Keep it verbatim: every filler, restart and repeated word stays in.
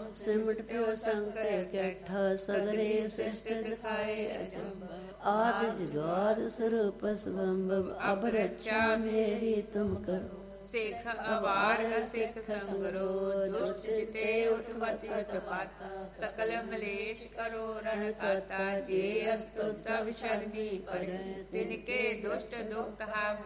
सिमट प्यो संकर कैठा सगरे सृष्ट दिखाए अजब आदि जुगाद स्वरूप स्वंभव अब रक्षा मेरी तुम करो सिख अवार सिख संगरो दुष्ट जिते उठ मत उत्पात सकल मलेश करो रण काता जे अस्तु तब शरणी पर तिनके दुष्ट दुख हम